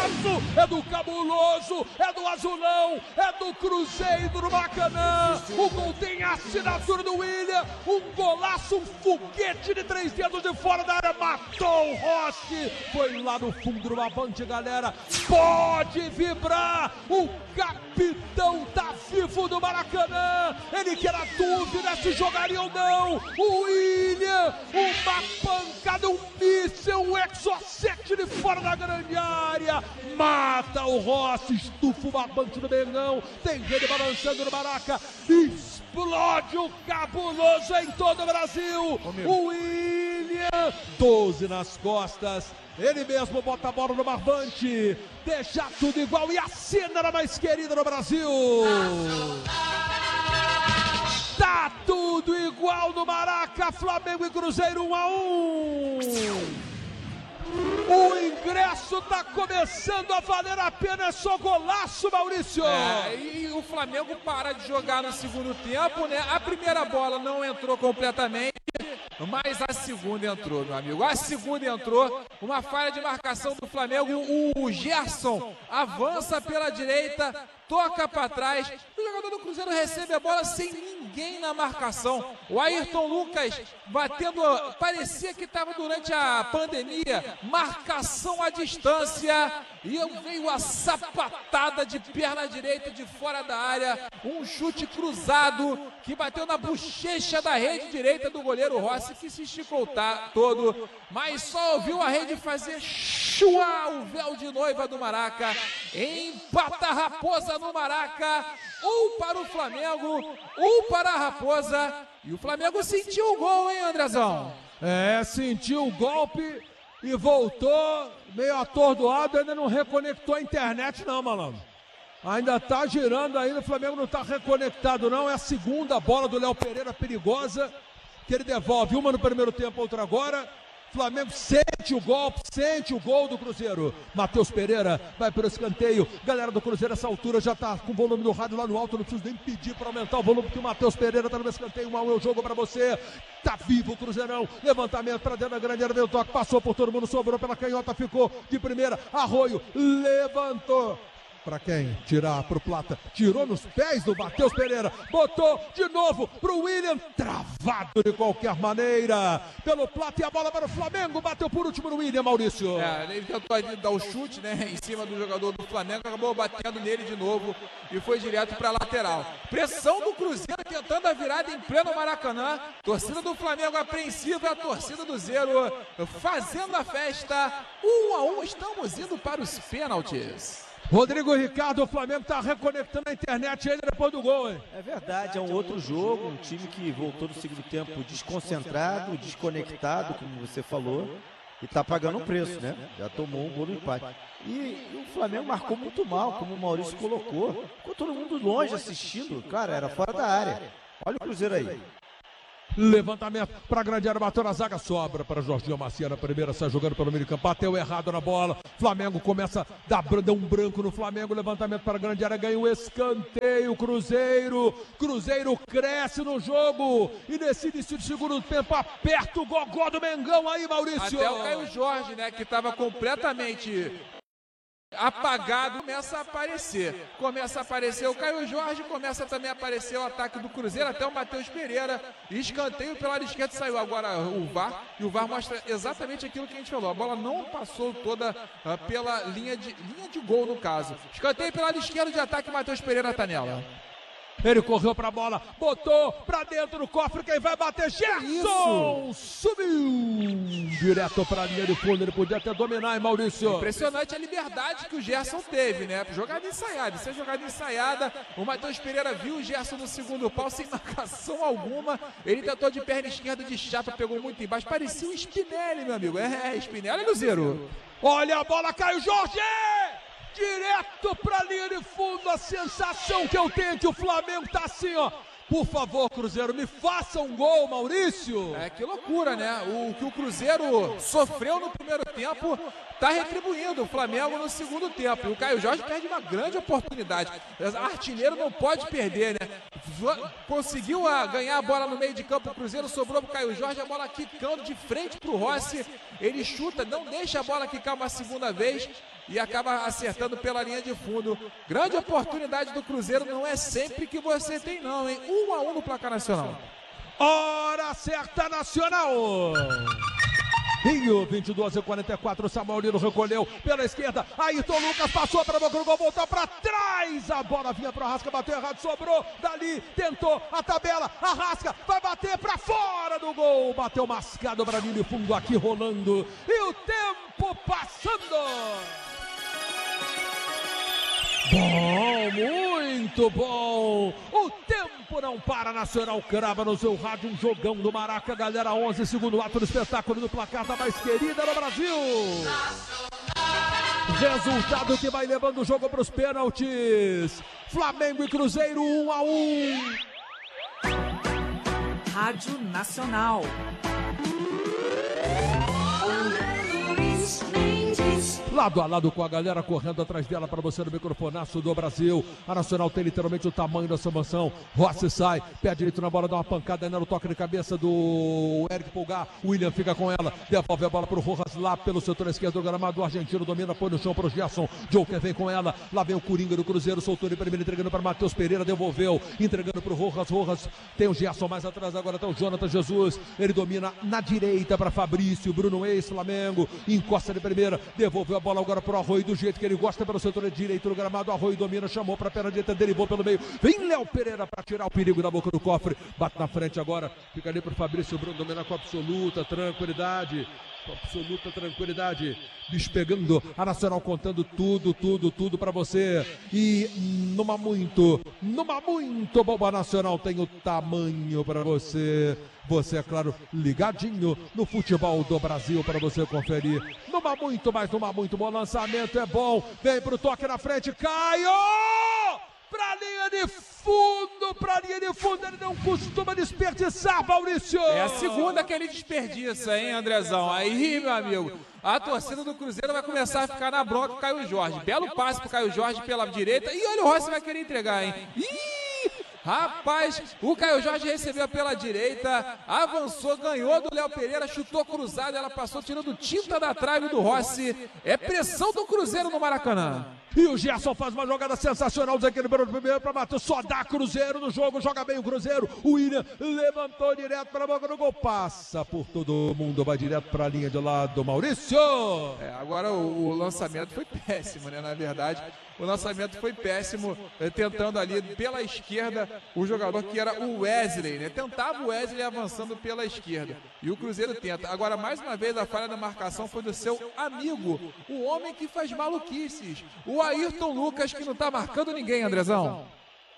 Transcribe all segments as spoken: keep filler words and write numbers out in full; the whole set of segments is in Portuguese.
golaço é do Cabuloso, é do Azulão, é do Cruzeiro do Maracanã. O gol tem a assinatura do William, um golaço, um foguete de três dedos de fora da área, matou o Rossi, foi lá no fundo do avante, galera, pode vibrar, o capitão tá vivo do Maracanã, ele que era dúvida se jogaria ou não, o William, uma pancada, um míssel, um exocete de fora da grande área, mata o Rossi, estufa o barbante do Mengão, tem rede balançando no Maraca, explode o Cabuloso em todo o Brasil, o William, doze nas costas, ele mesmo bota a bola no barbante, deixa tudo igual e assina na mais querida no Brasil. Tá tudo igual no Maraca, Flamengo e Cruzeiro um a um. O ingresso tá começando a valer a pena, é só golaço, Maurício. É, e o Flamengo para de jogar no segundo tempo, né? A primeira bola não entrou completamente, mas a segunda entrou, meu amigo. A segunda entrou, uma falha de marcação do Flamengo. O Gerson avança pela direita, toca para trás. O jogador do Cruzeiro recebe a bola sem ninguém na marcação. O Ayrton Lucas batendo, parecia que estava durante a pandemia, marcação à distância. E veio a sapatada de perna direita de fora da área. Um chute cruzado que bateu na bochecha da rede direita do goleiro Rossi, que se esticou todo, mas só ouviu a rede fazer chua, o véu de noiva do Maraca. Empata a Raposa no Maraca, um para o Flamengo, um para a Raposa. E o Flamengo sentiu o gol, hein, Andrezão? É, sentiu o golpe e voltou meio atordoado, ainda não reconectou a internet não, malandro. Ainda tá girando ainda, o Flamengo não tá reconectado não, é a segunda bola do Léo Pereira perigosa, que ele devolve, uma no primeiro tempo, outra agora. Flamengo sente o golpe, sente o gol do Cruzeiro. Matheus Pereira vai para o escanteio. Galera do Cruzeiro, essa altura já tá com o volume do rádio lá no alto. Não preciso nem pedir para aumentar o volume, porque o Matheus Pereira tá no escanteio. Um a um é o jogo para você. Tá vivo o Cruzeirão. Levantamento para dentro da grande área, deu toque, passou por todo mundo, sobrou pela canhota, ficou de primeira. Arroio levantou. Para quem? Tirar pro Plata. Tirou nos pés do Matheus Pereira. Botou de novo pro William. Travado de qualquer maneira. Pelo Plata e a bola para o Flamengo. Bateu por último no William, Maurício. É, ele tentou dar o chute, né, em cima do jogador do Flamengo. Acabou batendo nele de novo e foi direto para a lateral. Pressão do Cruzeiro tentando a virada em pleno Maracanã. Torcida do Flamengo apreensiva. A torcida do Zero fazendo a festa. Um a um. Estamos indo para os pênaltis. Rodrigo Ricardo, o Flamengo está reconectando a internet ainda depois do gol, hein? É verdade, é um outro jogo, um time que voltou no segundo tempo desconcentrado, desconectado, como você falou, e está pagando um preço, né? Já tomou um gol no empate. E, e o Flamengo marcou muito mal, como o Maurício colocou. Ficou todo mundo longe assistindo, cara, era fora da área. Olha o Cruzeiro aí. Levantamento para a grande área, bateu na zaga, sobra para Jorginho Macia na primeira, sai jogando pelo meio campo, bateu errado na bola, Flamengo começa a dar um branco no Flamengo, levantamento para a grande área, ganha o escanteio, Cruzeiro, Cruzeiro cresce no jogo e nesse início de segundo tempo aperta o gogó do Mengão aí, Maurício. Até o Caio Jorge, né, que estava completamente apagado, começa a aparecer, começa a aparecer o Caio Jorge, começa também a aparecer o ataque do Cruzeiro, até o Matheus Pereira, escanteio pelo lado esquerdo, saiu agora o V A R, e o V A R mostra exatamente aquilo que a gente falou, a bola não passou toda uh, pela linha de, linha de gol no caso, escanteio pelo lado esquerdo de ataque, Matheus Pereira tá nela. Ele correu pra bola, botou pra dentro do cofre, quem vai bater? Gerson! Subiu! Direto pra linha de fundo, ele podia até dominar, hein, Maurício? Impressionante a liberdade que o Gerson teve, né? Jogada ensaiada, isso é jogada ensaiada. O Matheus Pereira viu o Gerson no segundo pau, sem marcação alguma. Ele tentou de perna esquerda de chapa, pegou muito embaixo. Parecia um Spinelli, meu amigo. É, é Spinelli, Cruzeiro. Olha a bola, Caio Jorge! Direto pra linha de fundo, a sensação que eu tenho é que o Flamengo tá assim, ó. Por favor, Cruzeiro, me faça um gol, Maurício. É, que loucura, né? O que o Cruzeiro sofreu no primeiro tempo tá retribuindo o Flamengo no segundo tempo. E o Caio Jorge perde uma grande oportunidade. O artilheiro não pode perder, né? Conseguiu a, ganhar a bola no meio de campo, o Cruzeiro sobrou pro Caio Jorge, a bola quicando de frente pro Rossi. Ele chuta, não deixa a bola quicar uma segunda vez. e acaba acertando pela linha de fundo. Grande oportunidade do Cruzeiro, não é sempre que você tem não, hein? Um a um no placar nacional. Hora certa nacional! Rio, vinte e dois e quarenta e quatro, Samuel Lino recolheu pela esquerda, Ayrton Lucas passou para boca do gol, voltou para trás, a bola vinha para o Arrasca, bateu errado, sobrou, dali, tentou a tabela, Arrasca vai bater para fora do gol, bateu mascado para linha de fundo aqui rolando, e o tempo passando. Bom, muito bom, o tempo não para, Nacional crava no seu rádio, um jogão do Maraca, galera, onze, segundo ato do espetáculo do placar da mais querida no Brasil. Resultado que vai levando o jogo para os pênaltis, Flamengo e Cruzeiro, um a um. Rádio Nacional. Lado a lado com a galera correndo atrás dela para você no microfonaço do Brasil. A Nacional tem literalmente o tamanho da sua mansão. Rossi sai, pé direito na bola, dá uma pancada ainda no toque de cabeça do Eric Pulgar. William fica com ela, devolve a bola para o Rojas lá pelo setor esquerdo do gramado. O argentino domina, põe no chão para o Gerson. Joker vem com ela, lá vem o Coringa do Cruzeiro, soltou ele primeiro, entregando para Matheus Pereira, devolveu, entregando para o Rojas. Rojas tem o Gerson mais atrás, agora tem o Jonathan Jesus. Ele domina na direita para Fabrício, Bruno ex-Flamengo, encosta de primeira, devolveu a bola agora pro Arroio, do jeito que ele gosta, pelo setor direito do gramado. Arroio domina, chamou pra perna direita, derivou pelo meio, vem Léo Pereira para tirar o perigo da boca do cofre, bate na frente agora, fica ali pro Fabrício, Bruno domina com absoluta tranquilidade, com absoluta tranquilidade, despegando a Nacional, contando tudo, tudo, tudo pra você, e numa muito, numa muito boa Nacional tem o tamanho pra você. Você, é claro, ligadinho no futebol do Brasil para você conferir. Numa muito, mas numa muito bom lançamento, é bom. Vem pro toque na frente, Caio! Pra linha de fundo, pra linha de fundo, ele não costuma desperdiçar, Maurício! É a segunda que ele desperdiça, hein, Andrezão? Aí, meu amigo, a torcida do Cruzeiro vai começar a ficar na bronca com o Caio Jorge. Belo passe pro Caio Jorge pela direita. E olha, o Rossi vai querer entregar, hein? Ih! Rapaz, o Caio Jorge recebeu pela direita, avançou, ganhou do Léo Pereira, chutou cruzado, ela passou tirando tinta da trave do Rossi. É pressão do Cruzeiro no Maracanã. E o Gerson faz uma jogada sensacional, desequilibrou primeiro para Matheus, só dá Cruzeiro no jogo, joga bem o Cruzeiro. O William levantou direto para a boca do gol, passa por todo mundo, vai direto para a linha de lado, Maurício. É, agora o, o lançamento foi péssimo, né, na verdade. O lançamento foi péssimo, é, tentando ali pela esquerda o jogador que era o Wesley, né? Tentava o Wesley avançando pela esquerda. E o Cruzeiro tenta. Agora, mais uma vez, a falha da marcação foi do seu amigo, o homem que faz maluquices, o Ayrton Lucas, que não tá marcando ninguém, Andrezão.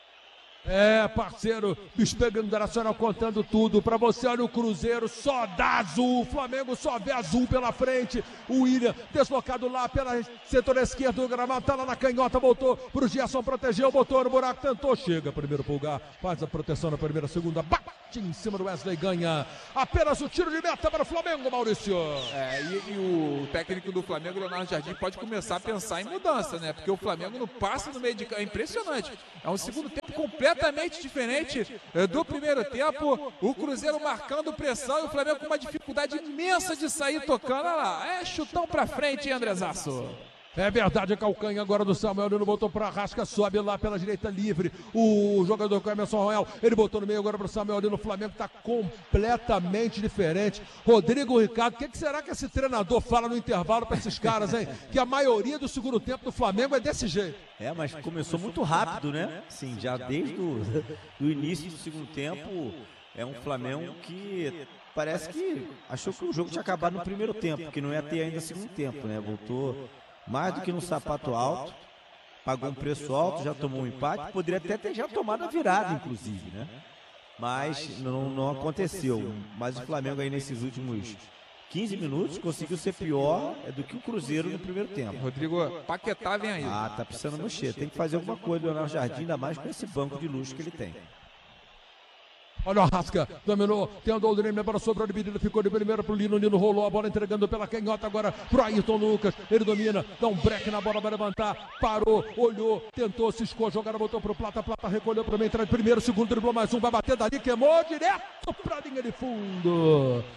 É, parceiro, despegando da Nacional, contando tudo pra você. Olha o Cruzeiro, só dá azul, o Flamengo só vê azul pela frente. O William, deslocado lá pela setor esquerdo do gramado, tá lá na canhota, voltou pro Gerson, protegeu, botou no buraco, tentou, chega, primeiro Pulgar, faz a proteção na primeira, segunda, bate em cima do Wesley, ganha apenas o tiro de meta para o Flamengo, Maurício. É, e, e o técnico do Flamengo, Leonardo Jardim, pode começar a pensar em mudança, né? Porque o Flamengo não passa no meio de campo, é impressionante. É um segundo tempo completamente diferente do primeiro tempo. O Cruzeiro marcando pressão e o Flamengo com uma dificuldade imensa de sair tocando. Olha lá, é chutão pra frente, hein, Andrezaço? É verdade, a calcanha agora do Samuel Lino, botou para Arrasca, sobe lá pela direita livre, o jogador com Emerson Royal, ele botou no meio agora para o Samuel Lino, o Flamengo está completamente diferente. Rodrigo Ricardo, o que, que será que esse treinador fala no intervalo para esses caras, hein? Que a maioria do segundo tempo do Flamengo é desse jeito. É, mas começou muito rápido, né? Sim, já desde o do início do segundo tempo, é um Flamengo que parece que achou que o jogo tinha acabado no primeiro tempo, que não ia ter ainda segundo tempo, né? Voltou mais do que no sapato alto, pagou um preço alto, já tomou um empate, poderia até ter já tomado a virada, inclusive, né? Mas não, não aconteceu. Mas o Flamengo aí nesses últimos quinze minutos conseguiu ser pior do que o Cruzeiro no primeiro tempo. Rodrigo, Paquetá vem aí. Ah, tá precisando mexer. Tem que fazer alguma coisa, Leonardo Jardim, ainda mais com esse banco de luxo que ele tem. Olha o Arrasca, dominou, tem o Doldrini, a bola sobrou de medida, ficou de primeira pro Lino, Lino rolou a bola entregando pela canhota agora pro Ayrton Lucas, ele domina, dá um break na bola, vai levantar, parou, olhou, tentou, ciscou a jogada, botou pro Plata, Plata recolheu pro meio, entra de primeiro, segundo, driblou mais um, vai bater dali, queimou direto pra linha de fundo.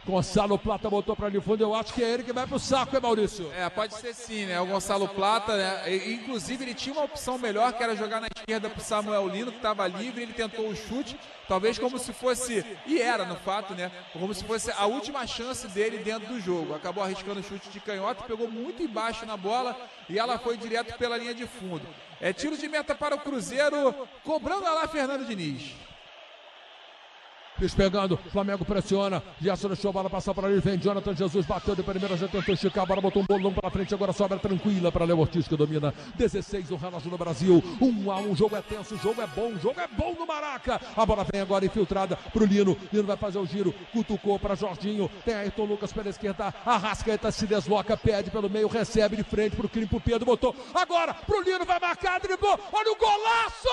Gonçalo Plata botou para ali fundo, eu acho que é ele que vai pro saco, é Maurício? É, pode ser sim, né? O Gonçalo Plata, né? E, inclusive ele tinha uma opção melhor, que era jogar na esquerda pro Samuel Lino, que estava livre, ele tentou o chute, talvez como se fosse, e era no fato, né? Como se fosse a última chance dele dentro do jogo. Acabou arriscando o chute de canhota, pegou muito embaixo na bola e ela foi direto pela linha de fundo. É tiro de meta para o Cruzeiro, cobrando lá Fernando Diniz. Fiz pegando, Flamengo pressiona, Gerson deixou a bola passar para ali, vem Jonathan Jesus, bateu de primeira, já tentou esticar, a bola botou um bolão para frente, agora sobra tranquila para Léo Ortiz que domina, dezesseis o relógio no Brasil, um a um, o jogo é tenso, o jogo é bom, o jogo é bom no Maraca, a bola vem agora infiltrada pro Lino, Lino vai fazer o giro, cutucou para Jorginho, tem Ayrton Lucas pela esquerda, Arrascaeta se desloca, pede pelo meio, recebe de frente pro Crimpo Pedro, botou, agora pro Lino, vai marcar, driblou, olha o golaço!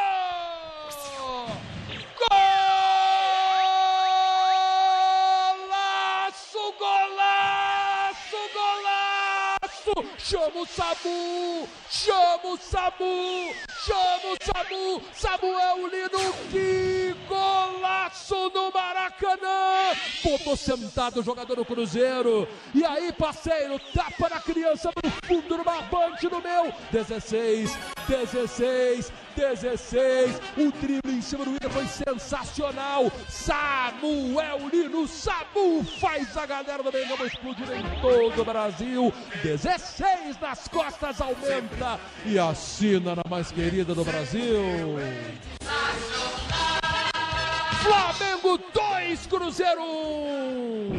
Gol! Chama o Samu, chama o Samu, chama o Samu, Samuel Lino, que golaço no Maracanã, botou sentado o jogador do Cruzeiro, e aí parceiro, tapa na criança no fundo, no barbante no meu, dezesseis, dezesseis, dezesseis, o drible em cima do William foi sensacional, Samuel Lino, Samu faz a galera do Mengão explodir em todo o Brasil, dezesseis nas costas, aumenta e assina na mais querida do Brasil. Flamengo dois, Cruzeiro um.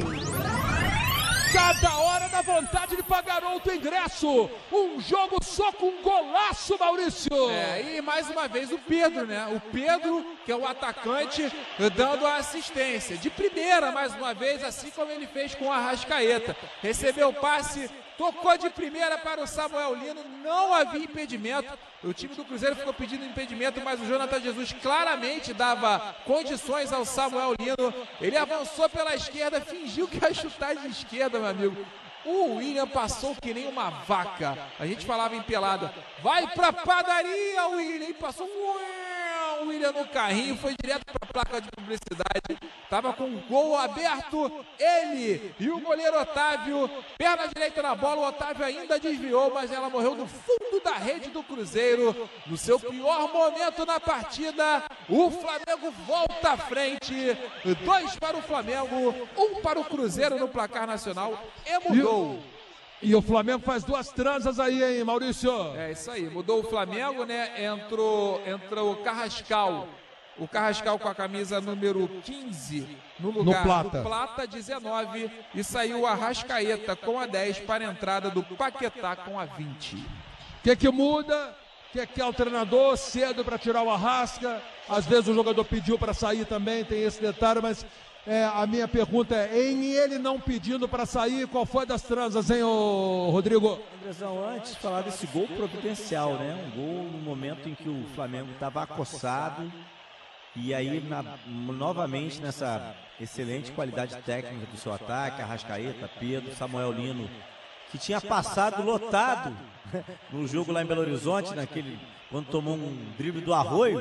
Cada hora dá vontade de pagar outro ingresso. Um jogo só com um golaço, Maurício. É, e mais uma vez o Pedro, né? O Pedro, que é o atacante, dando a assistência. De primeira, mais uma vez, assim como ele fez com o Arrascaeta. Recebeu o passe, tocou de primeira para o Samuel Lino, não havia impedimento. O time do Cruzeiro ficou pedindo impedimento, mas o Jonathan Jesus claramente dava condições ao Samuel Lino. Ele avançou pela esquerda, fingiu que ia chutar de esquerda, meu amigo. O William passou que nem uma vaca. A gente falava em pelada. Vai pra padaria, William. E passou o William no carrinho, foi direto pra placa de publicidade. Tava com o gol aberto. Ele e o goleiro Otávio. Perna direita na bola. O Otávio ainda desviou, mas ela morreu no fundo da rede do Cruzeiro. No seu pior momento na partida, o Flamengo volta à frente. Dois para o Flamengo, um para o Cruzeiro no placar nacional. E mudou. E o Flamengo faz duas transas aí, hein, Maurício? É isso aí, mudou o Flamengo, né? Entrou, entrou o Carrascal. O Carrascal com a camisa número quinze no lugar no Plata. do Plata dezenove. E saiu o Arrascaeta com a dez para a entrada do Paquetá com a vinte. O que que muda? O que que é o treinador? Cedo para tirar o Arrasca. Às vezes o jogador pediu para sair também, tem esse detalhe, mas... É, a minha pergunta é, em ele não pedindo para sair, qual foi das transas, hein, ô, Rodrigo? Andrezão, antes de falar desse gol providencial, né? Um gol no momento em que o Flamengo estava acossado e aí, na, novamente, nessa excelente qualidade técnica do seu ataque, Arrascaeta, Pedro, Samuel Lino, que tinha passado lotado no jogo lá em Belo Horizonte, naquele, quando tomou um drible do Arroio.